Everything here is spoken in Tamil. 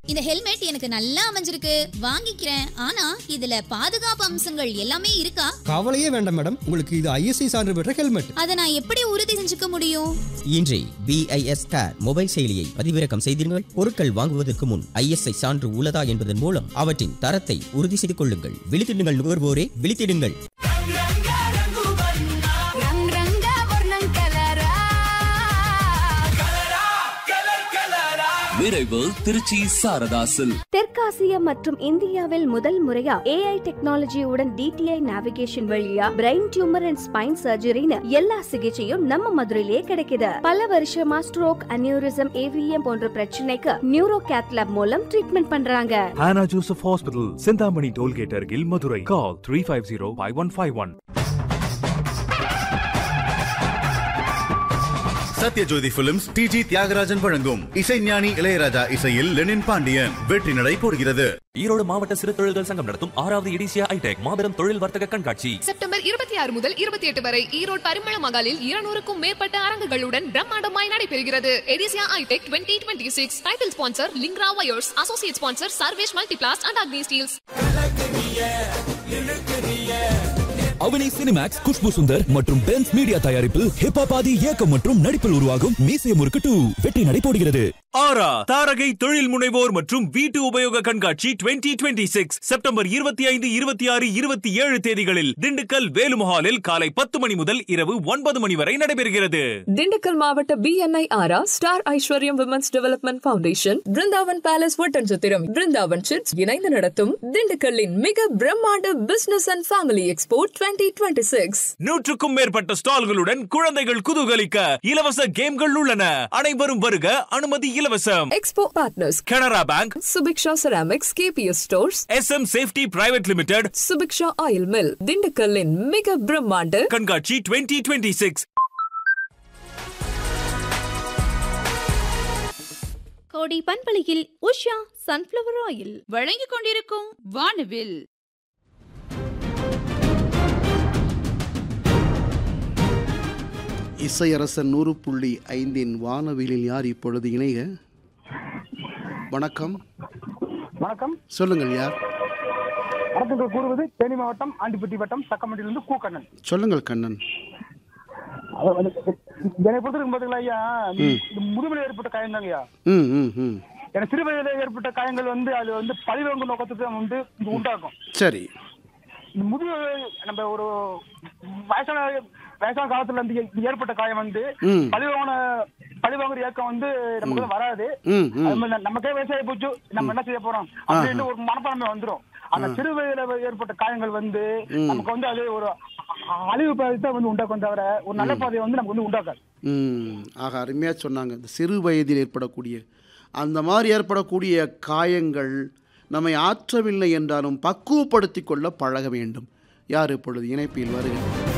இந்த ஹெல்மெட் எனக்கு நல்லா அமைஞ்சிருக்கு, வாங்கிக்கிறேன். ஆனா இதுல பாதுகாப்பு அம்சங்கள் எல்லாமே இருக்கா? கவலையே வேண்டாம் மேடம், உங்களுக்கு இது ISI சான்று பெற்ற ஹெல்மெட். அதை நான் எப்படி உறுதி செஞ்சுக்க முடியும்? இன்றே BIS Care மொபைல் செயலியை பதிவிறக்கம் செய்தீர்கள். பொருட்கள் வாங்குவதற்கு முன் ISI சான்று உள்ளதா என்பதன் மூலம் அவற்றின் தரத்தை உறுதி செய்து கொள்ளுங்கள். விழித்திடுங்கள் நுகர்வோரே, விழித்திடுங்கள். விரைவு திருச்சி சாரதாசில். தெற்காசியா மற்றும் இந்தியாவில் முதல் முறையா AI டெக்னாலஜியுடன் DTI நேவிகேஷன் வழியா பிரெயின் டியூமர் அண்ட் ஸ்பைன் சர்ஜரின்னு எல்லா சிகிச்சையும் நம்ம மதுரையிலேயே கிடைக்குது. பல வருஷமா ஸ்ட்ரோக், அனியூரிசம், AVM போன்ற பிரச்சனைக்கு நியூரோ கேத் லேப் மூலம் ட்ரீட்மெண்ட் பண்றாங்க. Hannah Joseph Hospital, Sindhamani Tollgate அருகில், Madurai. Call 350-5151. Sathyajothi films TG Thiagarajan வழங்கும் இசைஞானி இளையராஜா இசையில் லெனின் பாண்டியன் வெற்றி நடை போடுகிறது. ஈரோடு மாவட்ட சிறு தொழில்கள் சங்கம் நடத்தும் 6வது எடிசியா ஐடெக் மாபெரும் தொழில் வர்த்தக கண்காட்சி செப்டம்பர் 26 முதல் 28 வரை ஈரோடு பரிமள மகாலில் 200க்கும் மேற்பட்ட அரங்குகளுடன் பிரம்மாண்டமாய் நடைபெறுகிறது. எடிசியா ஐடெக் 2026 title sponsor லிங்க்ரா wires, associate sponsor Sarvesh Multiplast and Agni Steeles. Avani Cinemax, Khushbu Sundar மற்றும் பென்ஸ் மீடியா தயாரிப்பில் ஹிப்பாபாதி இயக்கம் மற்றும் நடிப்பில் உருவாகும் மீசை முறுக்கு 2 வெற்றி நடை போடுகிறது. ஆரா தாரகை தொழில் முனைவோர் மற்றும் வீட்டு உபயோக கண்காட்சி 2026 செப்டம்பர் 25, 26, 27 தேதிகளில் திண்டுக்கல் வேலுமஹாலில் காலை 10 மணி முதல் இரவு 9 மணி வரை நடைபெறுகிறது. திண்டுக்கல் மாவட்ட BNI ஆரா ஸ்டார் ஐஸ்வர்யம் women's development foundation, Brindavan palace Oddanchatram, Brindavan chits இணைந்து நடத்தும் திண்டுக்கல்லின் மிக பிரம்மாண்ட பிசினஸ் அண்ட் ஃபேமிலி எக்ஸ்போ 2026. 100க்கும் மேற்பட்ட ஸ்டால்களுடன் குழந்தைகள் குதூகலிக்க இலவச கேம்கள் உள்ளன. அனைவரும் வருக, அனுமதி இலவசம். Expo partners Canara bank, Subiksha ceramics, KPS stores, SM safety private limited, Subiksha oil mill. திண்டுக்கல்லின் மிக பிரம்மாண்ட கண்காட்சி 2026. கோடி பண்பலையில் உஷா சன்ஃப்ளவர் ஆயில் வழங்கிக் கொண்டிருக்கும் வானவில். இசையரசன் 100.5 வானவிலில் யார் இப்பொழுது இணைக? வணக்கம். வணக்கம், சொல்லுங்கள், யார்? வணக்கங்கள் கூறுவது தேனி மாவட்டம் ஆண்டிப்பட்டி வட்டம் தக்கமட்டிலிருந்து கு கண்ணன். சொல்லுங்கள் கண்ணன். என்னை பொறுத்திருக்கும் பாத்தீங்களா ஐயா, முதுமையில் ஏற்பட்ட காயம் தாங்க ஐயா. எனக்கு சிறு வயதில் ஏற்பட்ட காயங்கள் அது பழிவாங்கும் நோக்கத்துக்கு உண்டாக்கும். சரி. முதுகு நம்ம ஒரு வயசான காலத்துல ஏற்பட்ட காயம் பழிவாங்குற இயக்கம் நமக்கு வராது. நமக்கே வயசாகி போச்சு, நம்ம என்ன செய்ய போறோம் அப்படின்னு ஒரு மனப்பான்மை வந்துடும். அந்த சிறு வயதுல ஏற்பட்ட காயங்கள் நமக்கு அது ஒரு அழிவு பாதையை உண்டாக்கும் தவிர ஒரு நல்ல பாதையை நமக்கு உண்டாக்காது. ஆக அருமையா சொன்னாங்க. இந்த சிறு வயதில் ஏற்படக்கூடிய அந்த மாதிரி ஏற்படக்கூடிய காயங்கள் நம்மை ஆற்றவில்லை என்றாலும் பக்குவப்படுத்திக் கொள்ள பழக வேண்டும். யார் இப்பொழுது இணைப்பில் வருகிறது?